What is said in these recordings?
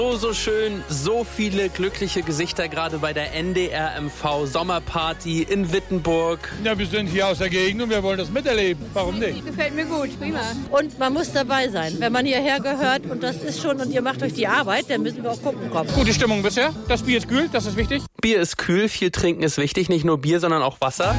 So schön, so viele glückliche Gesichter gerade bei der NDR-MV Sommerparty in Wittenburg. Ja, wir sind hier aus der Gegend und wir wollen das miterleben. Warum nicht? Gefällt mir gut, prima. Und man muss dabei sein. Wenn man hierher gehört und das ist schon und ihr macht euch die Arbeit, dann müssen wir auch gucken kommen. Gute Stimmung bisher. Das Bier ist kühl, das ist wichtig. Bier ist kühl, viel trinken ist wichtig. Nicht nur Bier, sondern auch Wasser.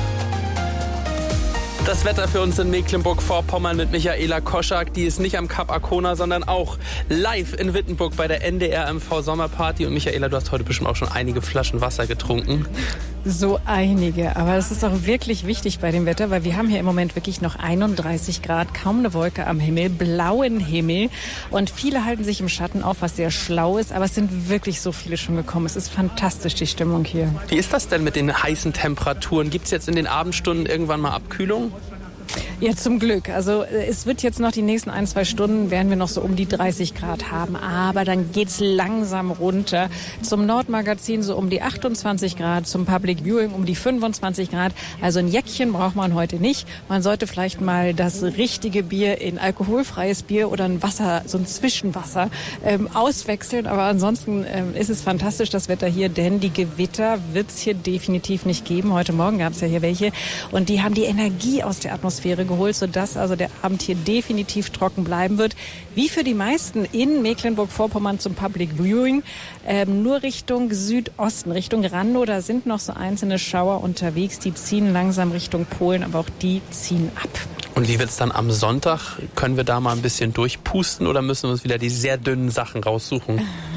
Das Wetter für uns in Mecklenburg-Vorpommern mit Michaela Koschak. Die ist nicht am Kap Arkona, sondern auch live in Wittenburg bei der NDR-MV Sommerparty. Und Michaela, du hast heute bestimmt auch schon einige Flaschen Wasser getrunken. So einige, aber das ist auch wirklich wichtig bei dem Wetter, weil wir haben hier im Moment wirklich noch 31 Grad, kaum eine Wolke am Himmel, blauen Himmel und viele halten sich im Schatten auf, was sehr schlau ist, aber es sind wirklich so viele schon gekommen. Es ist fantastisch, die Stimmung hier. Wie ist das denn mit den heißen Temperaturen? Gibt es jetzt in den Abendstunden irgendwann mal Abkühlung? Ja, zum Glück. Also es wird jetzt noch die nächsten 1-2 Stunden, werden wir noch so um die 30 Grad haben. Aber dann geht's langsam runter. Zum Nordmagazin so um die 28 Grad, zum Public Viewing um die 25 Grad. Also ein Jäckchen braucht man heute nicht. Man sollte vielleicht mal das richtige Bier in alkoholfreies Bier oder ein Wasser, so ein Zwischenwasser auswechseln. Aber ansonsten ist es fantastisch, das Wetter hier, denn die Gewitter wird's hier definitiv nicht geben. Heute Morgen gab's ja hier welche und die haben die Energie aus der Atmosphäre geholt, sodass also der Abend hier definitiv trocken bleiben wird. Wie für die meisten in Mecklenburg-Vorpommern zum Public Viewing. Nur Richtung Südosten, Richtung Randow, da sind noch so einzelne Schauer unterwegs. Die ziehen langsam Richtung Polen, aber auch die ziehen ab. Und wie wird's dann am Sonntag? Können wir da mal ein bisschen durchpusten oder müssen wir uns wieder die sehr dünnen Sachen raussuchen?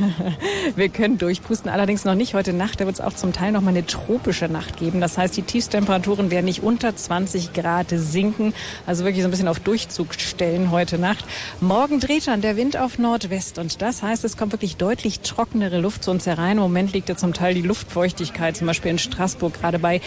Wir können durchpusten, allerdings noch nicht heute Nacht. Da wird es auch zum Teil noch mal eine tropische Nacht geben. Das heißt, die Tiefstemperaturen werden nicht unter 20 Grad sinken. Also wirklich so ein bisschen auf Durchzug stellen heute Nacht. Morgen dreht dann der Wind auf Nordwest. Und das heißt, es kommt wirklich deutlich trockenere Luft zu uns herein. Im Moment liegt ja zum Teil die Luftfeuchtigkeit, zum Beispiel in Straßburg, gerade bei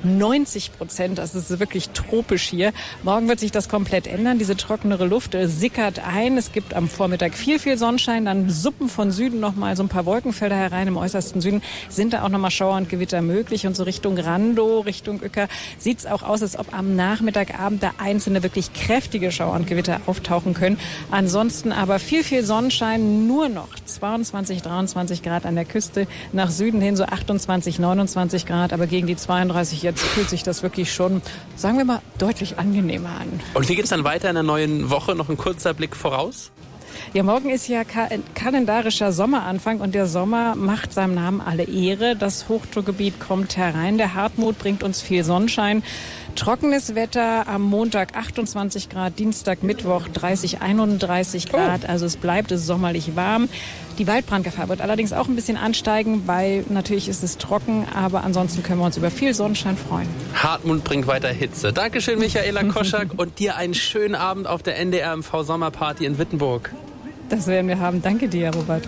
90%. Das ist wirklich tropisch hier. Morgen wird sich das komplett ändern. Diese trockenere Luft sickert ein. Es gibt am Vormittag viel Sonnenschein. Dann suppen von Süden noch mal so ein paar Wolkenfelder herein. Im äußersten Süden sind da auch noch mal Schauer und Gewitter möglich. Und so Richtung Randow, Richtung Uecker sieht es auch aus, als ob am Nachmittagabend da einzelne wirklich kräftige Schauer und Gewitter auftauchen können. Ansonsten aber viel Sonnenschein. Nur noch 22, 23 Grad an der Küste. Nach Süden hin so 28, 29 Grad. Aber gegen die 32 jetzt fühlt sich das wirklich schon, sagen wir mal, deutlich angenehmer an. Und wie geht's dann weiter in der neuen Woche? Noch ein kurzer Blick voraus? Ja, morgen ist ja kalendarischer Sommeranfang und der Sommer macht seinem Namen alle Ehre. Das Hochdruckgebiet kommt herein. Der Hartmut bringt uns viel Sonnenschein. Trockenes Wetter am Montag 28 Grad, Dienstag, Mittwoch 30, 31 Grad. Also es bleibt sommerlich warm. Die Waldbrandgefahr wird allerdings auch ein bisschen ansteigen, weil natürlich ist es trocken, aber ansonsten können wir uns über viel Sonnenschein freuen. Hartmut bringt weiter Hitze. Dankeschön, Michaela Koschak, und dir einen schönen Abend auf der NDR-MV Sommerparty in Wittenburg. Das werden wir haben. Danke dir, Robert.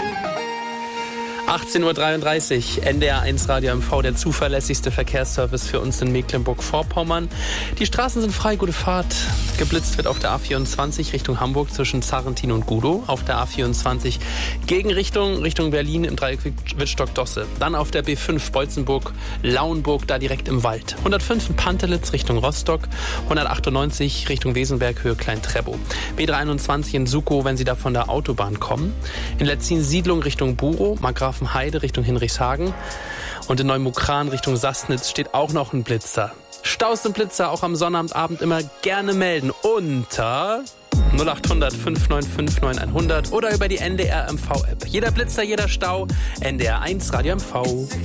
18.33 Uhr, NDR1 Radio MV, der zuverlässigste Verkehrsservice für uns in Mecklenburg-Vorpommern. Die Straßen sind frei, gute Fahrt. Geblitzt wird auf der A24 Richtung Hamburg zwischen Zarrentin und Gudow. Auf der A24 Gegenrichtung Berlin im Dreieck Wittstock-Dosse. Dann auf der B5 Beutzenburg-Lauenburg, da direkt im Wald. 105 in Pantelitz Richtung Rostock. 198 Richtung Wesenberg, Höhe Klein-Treppow. B23 in Sukow, wenn Sie da von der Autobahn kommen. In Letzin-Siedlung Richtung Burow, Markgrafenheide Richtung Hinrichshagen. Und in Neumukran Richtung Sassnitz steht auch noch ein Blitzer. Staus und Blitzer auch am Sonnabendabend immer gerne melden unter 0800 595 9100 oder über die NDR MV App. Jeder Blitzer, jeder Stau, NDR1 Radio MV.